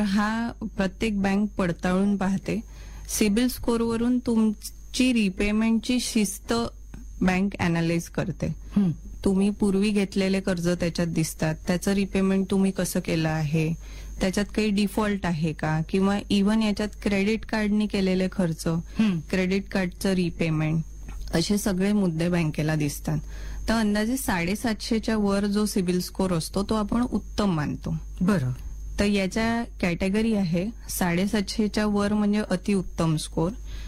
हा प्रत्येक बँक पडताळून पाहते. सिबिल स्कोरवरून तुमची रिपेमेंटची शिस्त बँक अनालाइज करते. तुम्ही पूर्वी घेतलेले कर्ज त्याच्यात दिसतात, त्याचं रिपेमेंट तुम्ही कसं केलं आहे, त्याच्यात काही डिफॉल्ट आहे का, किंवा इव्हन याच्यात क्रेडिट कार्डनी केलेले खर्च, क्रेडिट कार्डचं रिपेमेंट, असे सगळे मुद्दे बँकेला दिसतात. तर अंदाजे 750च्या वर जो सिबिल स्कोर असतो तो आपण उत्तम मानतो. बरं. तर याच्या कॅटेगरी आहे. 750च्या वर म्हणजे अतिउत्तम स्कोर,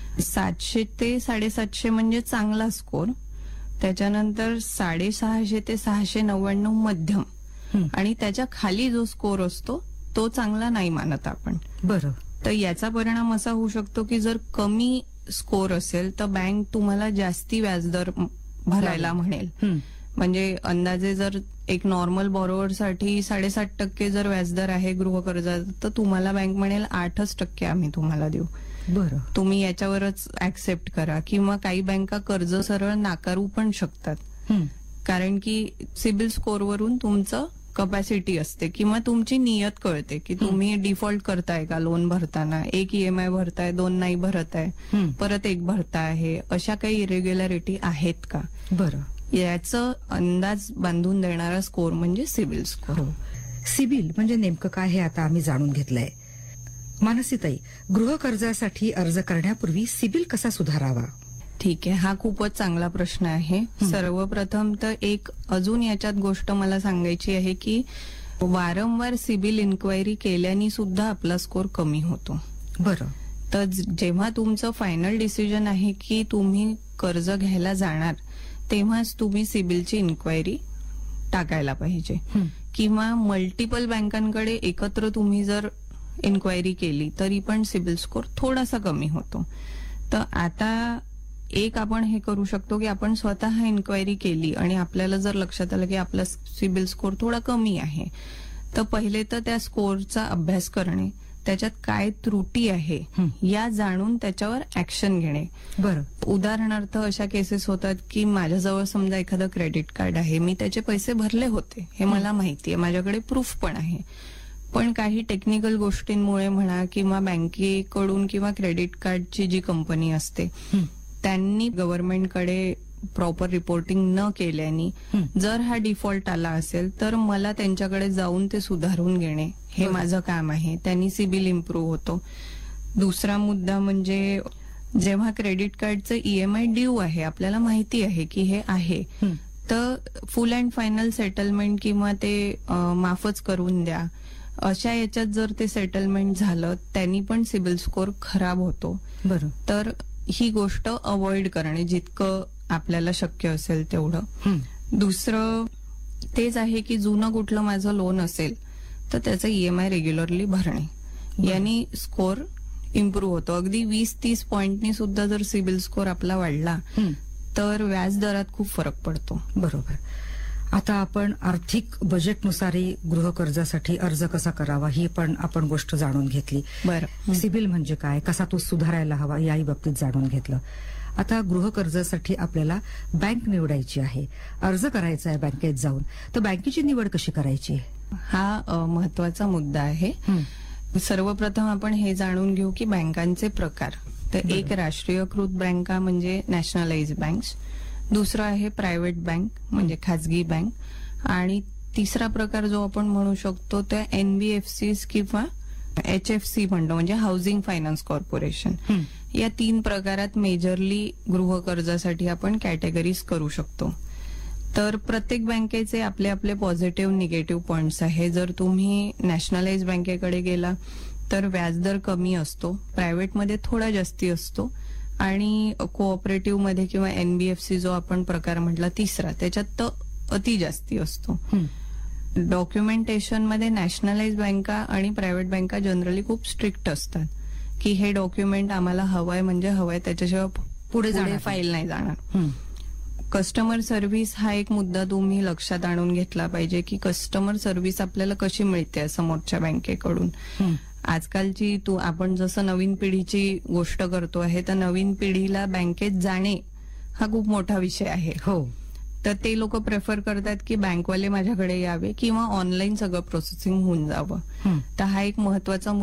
700 ते 750 म्हणजे चांगला स्कोर, त्याच्यानंतर 650 ते 699 मध्यम, आणि त्याच्या खाली जो स्कोर असतो तो चांगला नाही मानत आपण. बरं. तर याचा परिणाम असा होऊ शकतो की जर कमी स्कोर असेल तर बँक तुम्हाला जास्ती व्याजदर भरायला म्हणेल. म्हणजे अंदाजे जर एक नॉर्मल बॉरोवरसाठी 7.5% जर व्याजदर आहे गृहकर्जाचा, तर तुम्हाला बँक म्हणेल 8% आम्ही तुम्हाला देऊ. बरं. तुम्ही याच्यावरच ऍक्सेप्ट करा. किंवा काही बँका कर्ज सरळ नाकारू पण शकतात, कारण की सिबिल स्कोरवरून तुमचं कपॅसिटी असते किंवा तुमची नियत कळते की तुम्ही डिफॉल्ट करताय का लोन भरताना, एक ईएमआय भरताय, 2 नाही भरत आहे, परत एक भरताय आहे, अशा काही इरेग्युलॅरिटी आहेत का. बरं. याचं अंदाज बांधून देणारा स्कोर म्हणजे सिबिल स्कोर. सिबिल म्हणजे नेमकं काय हे आता आम्ही जाणून घेतलंय. मानसीताई, गृहकर्जासाठी अर्ज करण्यापूर्वी सिबिल कसा सुधारावा? ठीक आहे, हा खूपच चांगला प्रश्न आहे. सर्वप्रथम तर एक अजून याच्यात गोष्ट मला सांगायची आहे की वारंवार सिबिल इन्क्वायरी केल्याने सुद्धा आपला स्कोर कमी होतो. बरं. तर जेव्हा तुमचं फायनल डिसिजन आहे की तुम्ही कर्ज घ्यायला जाणार, तेव्हाच तुम्ही सिबिलची इन्क्वायरी टाकायला पाहिजे. किंवा मल्टिपल बँकांकडे एकत्र तुम्ही जर इन्क्वायरी केली तरी पण सिबिल स्कोर थोडासा कमी होतो. तर आता एक आपण हे करू शकतो की आपण स्वतः इन्क्वायरी केली आणि आपल्याला जर लक्षात आलं की आपला सिबिल स्कोर थोडा कमी आहे, तर पहिले तर त्या स्कोरचा अभ्यास करणे, त्याच्यात काय त्रुटी आहे या जाणून त्याच्यावर ऍक्शन घेणे. बरं. उदाहरणार्थ अशा केसेस होतात की माझ्याजवळ समजा एखादं क्रेडिट कार्ड आहे, मी त्याचे पैसे भरले होते, हे मला माहिती आहे, माझ्याकडे प्रूफ पण आहे, पण काही टेक्निकल गोष्टींमुळे म्हणा किंवा बँकेकडून किंवा क्रेडिट कार्डची जी कंपनी असते त्यांनी गव्हर्नमेंटकडे प्रॉपर रिपोर्टिंग न केल्याने जर हा डिफॉल्ट आला असेल तर मला त्यांच्याकडे जाऊन ते सुधारून घेणे हे माझं काम आहे. त्यांनी सिबिल इम्प्रूव्ह होतो. दुसरा मुद्दा म्हणजे जेव्हा क्रेडिट कार्डचं ईएमआय ड्यू आहे, आपल्याला माहिती आहे की हे आहे, तर फुल अँड फायनल सेटलमेंट किंवा ते माफच करून द्या अशा याच्यात जर ते सेटलमेंट झालं त्यांनी पण सिबिल स्कोर खराब होतो. बरं. तर ही गोष्ट अवॉइड करणे जितकं आपल्याला शक्य असेल तेवढं. दुसरं तेच आहे की जुनं कुठलं माझं लोन असेल तर त्याचं ईएमआय रेग्युलरली भरणे, यांनी स्कोर इम्प्रूव्ह होतो. अगदी 20-30 पॉइंटनी सुद्धा जर सिबिल स्कोर आपला वाढला तर व्याज दरात खूप फरक पडतो. बरोबर. आता आपण आर्थिक बजेटनुसारही गृहकर्जासाठी अर्ज कसा करावा ही पण आपण गोष्ट जाणून घेतली. बरं. सिबिल म्हणजे काय, कसा तो सुधारायला हवा याही बाबतीत जाणून घेतलं. आता गृहकर्जासाठी आपल्याला बँक निवडायची आहे, अर्ज करायचा आहे बँकेत जाऊन, तर बँकेची निवड कशी करायची? हा महत्वाचा मुद्दा आहे. सर्वप्रथम आपण हे जाणून घेऊ की बँकांचे प्रकार. तर एक राष्ट्रीयकृत बँका म्हणजे नॅशनलाइज बँक्स, दुसरं आहे प्रायव्हेट बँक म्हणजे खाजगी बँक, आणि तिसरा प्रकार जो आपण म्हणू शकतो ते एनबीएफसीज किंवा HFC म्हणतो म्हणजे हाऊसिंग फायनान्स कॉर्पोरेशन. या 3 प्रकारात मेजरली गृहकर्जासाठी आपण कॅटेगरीज करू शकतो. तर प्रत्येक बँकेचे आपले आपले पॉझिटिव्ह निगेटिव्ह पॉइंट्स आहे. जर तुम्ही नॅशनलाइज बँकेकडे गेला तर व्याजदर कमी असतो, प्रायव्हेटमध्ये थोडा जास्ती असतो, आणि कोऑपरेटिव्ह मध्ये किंवा एनबीएफसी जो आपण प्रकार म्हटला तिसरा, त्याच्यात तर अति जास्ती असतो. डॉक्युमेंटेशन मध्ये नॅशनलाइज बँका आणि प्रायव्हेट बँका जनरली खूप स्ट्रिक्ट असतात की हे डॉक्युमेंट आम्हाला हवंय म्हणजे हवंय, त्याच्याशिवाय पुढे फाईल नाही जाणार. कस्टमर सर्व्हिस हा एक मुद्दा तुम्ही लक्षात आणून घेतला पाहिजे की कस्टमर सर्व्हिस आपल्याला कशी मिळते समोरच्या बँकेकडून. आजकालची आपण जसं नवीन पिढीची गोष्ट करतो आहे तर नवीन पिढीला बँकेत जाणे हा खूप मोठा विषय आहे. हो. तर ते लोक प्रेफर करतात की बँकवाले माझ्याकडे यावे किंवा ऑनलाईन सगळं प्रोसेसिंग होऊन जावं. तर हा एक महत्वाचा